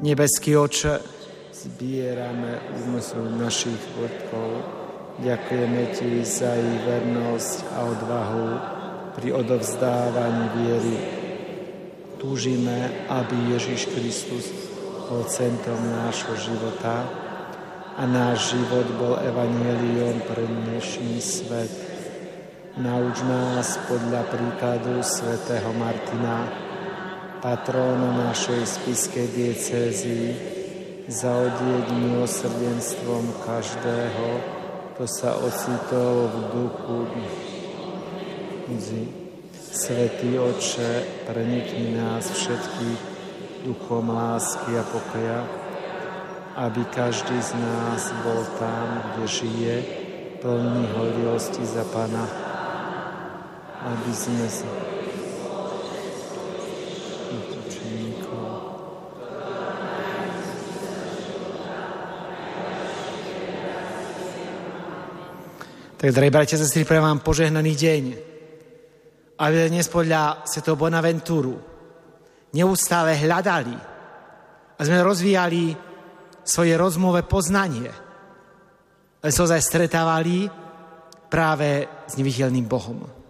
Nebeský Otče, zbierame úmysel našich vodkov. Ďakujeme Ti za ich vernosť a odvahu pri odovzdávaní viery. Túžime, aby Ježiš Kristus bol centrom nášho života a náš život bol evanjeliom pre dnešný svet. Nauč nás podľa príkladu svätého Martina, patróna našej spišskej diecézy, zaodieť milosrdenstvom každého, kto sa ocitol v duchu. Svätý Otče, prenikni nás všetkých duchom lásky a pokoja, aby každý z nás bol tam, kde žije, plný horilosti za Pána, aby sme sa Tak, drahí bratia a sestry, prajem vám požehnaný deň. Aby dnes podľa svätého Bonaventúru neustále hľadali a sme rozvíjali svoje rozumové poznanie. Ale sa ozaj stretávali práve s neviditeľným Bohom.